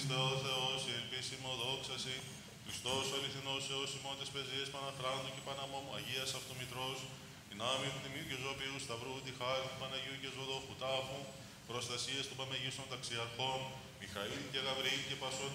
Χριστό Θεός, η ελπίσιμο δόξαση, Χριστός ο αληθινός Θεός, ημών τες πεζίες Παναφράντου και Παναμόμου, Αγίας Αυτομητρός, δυνάμει του Τιμίου και Ζωοποιού Σταυρού, τη χάρη του Παναγίου και Ζωδόχου Τάφου, προστασίες του Παμεγίστων Ταξιαρχών, Μιχαήλ και Γαβριήλ και Πασών